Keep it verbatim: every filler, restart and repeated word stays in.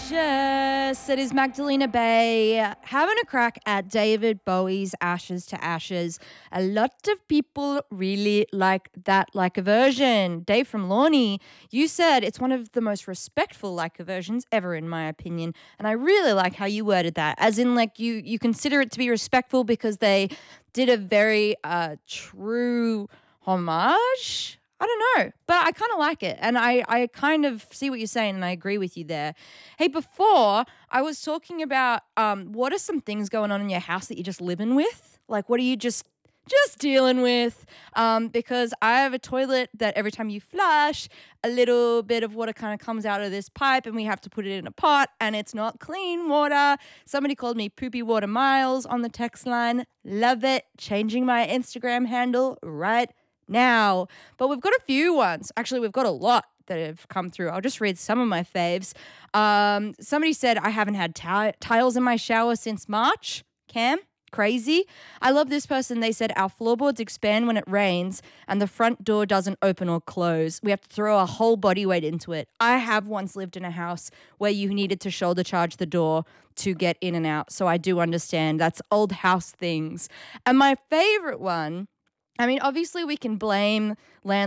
Jess. It is Magdalena Bay having a crack at David Bowie's Ashes to Ashes. A lot of people really like that Leica version. Dave from Lorne, you said it's one of the most respectful Leica versions ever, in my opinion. And I really like how you worded that, as in like you, you consider it to be respectful because they did a very uh, true homage. I don't know, but I kind of like it. And I, I kind of see what you're saying and I agree with you there. Hey, before I was talking about um, what are some things going on in your house that you're just living with? Like, what are you just just dealing with? Um, because I have a toilet that every time you flush, a little bit of water kind of comes out of this pipe and we have to put it in a pot and it's not clean water. Somebody called me Poopy Water Miles on the text line. Love it. Changing my Instagram handle right now. But we've got a few ones. Actually, we've got a lot that have come through. I'll just read some of my faves. Um, somebody said, I haven't had t- tiles in my shower since March. Cam, crazy. I love this person. They said, our floorboards expand when it rains and the front door doesn't open or close. We have to throw our whole body weight into it. I have once lived in a house where you needed to shoulder charge the door to get in and out. So I do understand. That's old house things. And my favorite one, I mean, obviously we can blame land